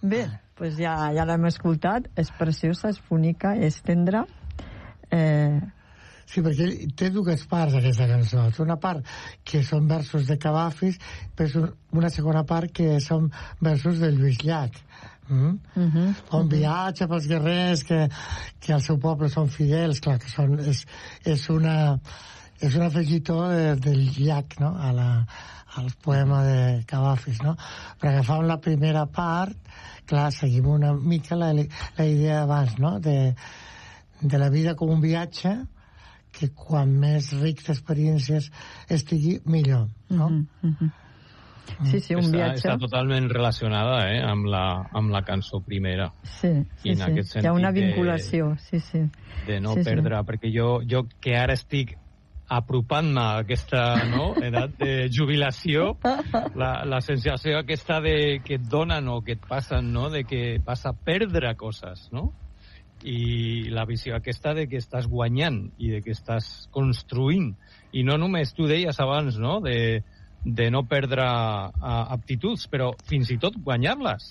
Bé, doncs ja l'hem escoltat, és preciosa, és bonica, és tendra. Sí, perquè té dues parts aquesta cançó. Té una part que són versos de Cavafis, però una segona part que són versos de Lluís Llach. On viatja pels guerrers que al seu poble són fidels, clar que és un afegitó del Llach, no? al poema de Cavafis, no? Per agafar la primera part, clar, seguim una mica la idea abans, no? De la vida com un viatge, que quan més ric d'experiències estigui, millor, no? Sí, un viatge. Està totalment relacionada amb la cançó primera. Sí. Hi ha una vinculació, de no perdre, perquè jo que ara estic apropant-me a aquesta edat de jubilació, la sensació aquesta que et donen o que et passen, de que vas a perdre coses, no? I la visió aquesta de que estàs guanyant i de que estàs construint. I no només, tu deies abans, no?, de no perdre aptituds, però fins i tot guanyar-les.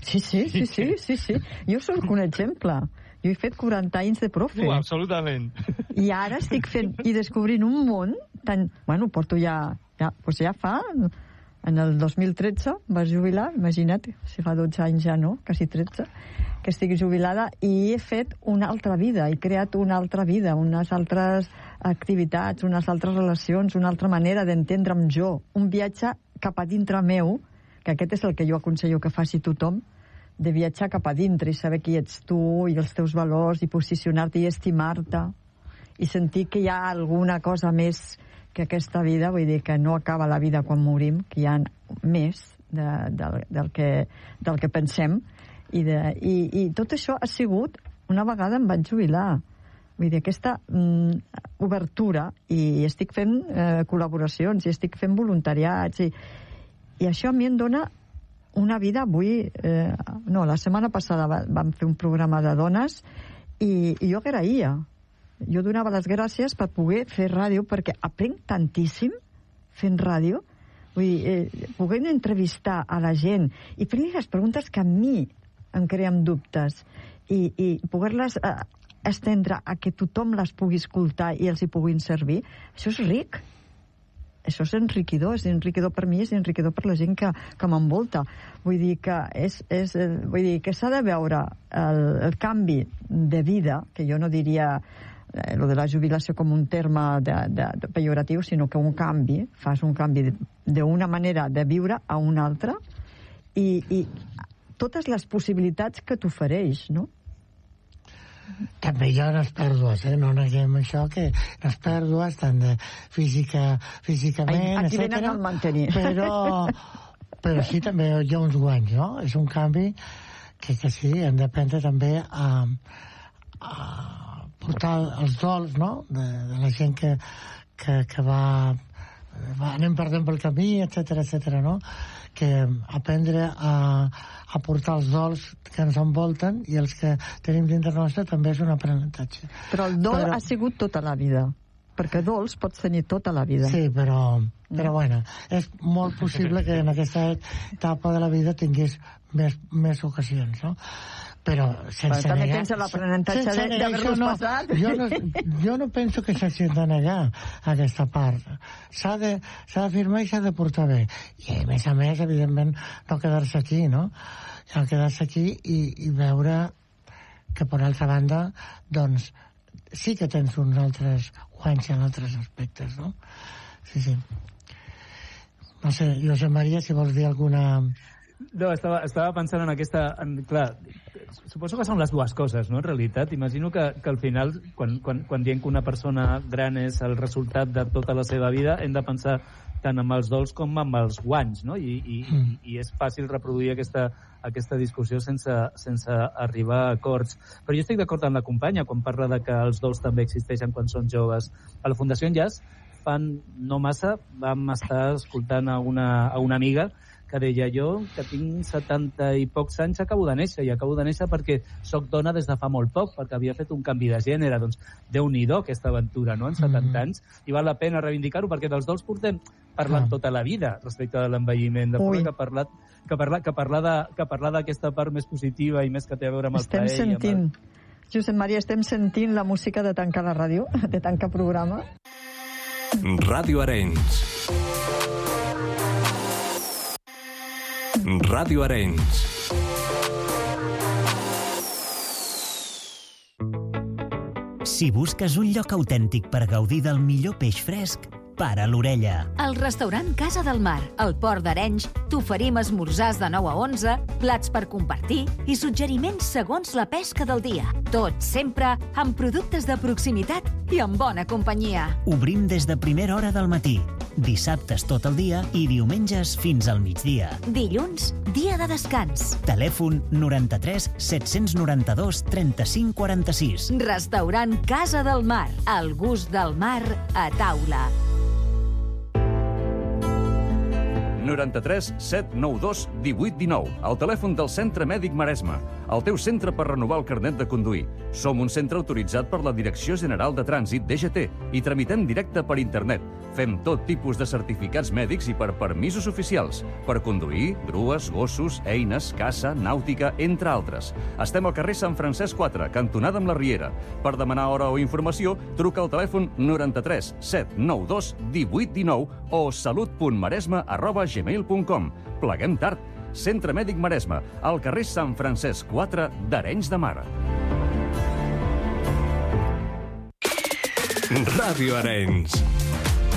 Sí. Jo soc un exemple. Jo he fet 40 anys de profe. Absolutament. I ara estic fent i descobrint un món tan... Bueno, porto ja fa... En el 2013 vas jubilar, imagina't, si fa 12 anys ja no, quasi 13, que estic jubilada, i he fet una altra vida, he creat una altra vida, unes altres activitats, unes altres relacions, una altra manera d'entendre'm jo, un viatge cap a dintre meu, que aquest és el que jo aconsello que faci tothom, de viatjar cap a dintre i saber qui ets tu i els teus valors i posicionar-te i estimar-te i sentir que hi ha alguna cosa més que aquesta vida, vull dir que no acaba la vida quan morim, que hi ha més del que pensem i tot això ha sigut una vegada em vaig jubilar, vull dir aquesta obertura, i estic fent col·laboracions i estic fent voluntariats i això a mi em dona una vida. Avui la setmana passada vam fer un programa de dones i jo agraïa. Jo donava les gràcies per poder fer ràdio, perquè aprenc tantíssim fent ràdio, vull dir, poder entrevistar a la gent i fer-li les preguntes que a mi em creen dubtes i poder-les estendre a que tothom les pugui escoltar i els hi puguin servir. Això és ric. Això és enriquidor per mi, és enriquidor per la gent que m'envolta. Vull dir que s'ha de veure el canvi de vida, que jo no diria lo de la jubilació com un terme de pejoratiu, sinó que un canvi, fas un canvi d'una manera de viure a una altra i totes les possibilitats que t'ofereix, no? També hi ha unes pèrdues, no neguem això, que les pèrdues tant de físicament, aquí venen al mantenir. Però sí, també hi ha uns guanys, no? És un canvi que sí, hem d'aprendre també a portar els dols, no?, de la gent que va anem perdent pel camí, etcètera, no?, que aprendre a portar els dols que ens envolten i els que tenim dintre nostre també és un aprenentatge. Però el dol ha sigut tota la vida, perquè dols pots tenir tota la vida. Sí, però bueno, és molt possible que en aquesta etapa de la vida tinguis més ocasions, no? Però sense també negar... tens l'aprenentatge d'haver-los passat. Jo no penso que s'hagi de negar aquesta part. S'ha d'afirmar i s'ha de portar bé. I a més, evidentment, no quedar-se aquí, no? Quedar-se aquí i veure que, per altra banda, doncs, sí que tens uns altres guanys en altres aspectes, no? Sí. No sé, Josep Maria, si vols dir alguna... No, estava pensant en aquesta... Clar, suposo que són les dues coses, no?, en realitat. Imagino que al final, quan diem que una persona gran és el resultat de tota la seva vida, hem de pensar tant amb els dols com amb els guanys, no? I és fàcil reproduir aquesta discussió sense arribar a acords. Però jo estic d'acord amb la companya quan parla de que els dols també existeixen quan són joves. A la Fundació Enllaç, no massa, vam estar escoltant a una amiga que deia jo, que tinc 70 i pocs anys, acabo de néixer, i acabo de néixer perquè sóc dona des de fa molt poc, perquè havia fet un canvi de gènere. Doncs Déu-n'hi-do aquesta aventura, no?, en 70 anys, i val la pena reivindicar-ho, perquè dels dos portem parlant tota la vida respecte de l'envelliment, de forma que parlar d'aquesta part més positiva i més que té a veure amb el plaer. Estem sentint, Josep Maria, estem sentint la música de tancar la ràdio, de tancar programa. Ràdio Arenys. Ràdio Arenys. Si busques un lloc autèntic per gaudir del millor peix fresc, para l'orella. Al restaurant Casa del Mar, al Port d'Arenys, t'oferim esmorzars de 9 a 11, plats per compartir i suggeriments segons la pesca del dia. Tot sempre amb productes de proximitat i amb bona companyia. Obrim des de primera hora del matí, dissabtes tot el dia i diumenges fins al migdia. Dilluns, dia de descans. Telèfon 93 792 35 46. Restaurant Casa del Mar, el gust del mar a taula. 93 792 18 19, el telèfon del Centre Mèdic Maresme, el teu centre per renovar el carnet de conduir. Som un centre autoritzat per la Direcció General de Trànsit, DGT, i tramitem directe per internet. Fem tot tipus de certificats mèdics i per permisos oficials, per conduir, grues, gossos, eines, caça, nàutica, entre altres. Estem al carrer Sant Francesc 4, cantonada amb la Riera. Per demanar hora o informació, truca al telèfon 93 792 18 19 o salut.maresme@gmail.com. Pleguem tard. Centre Mèdic Maresme, al carrer Sant Francesc 4 d'Arenys de Mar. Ràdio Arenys.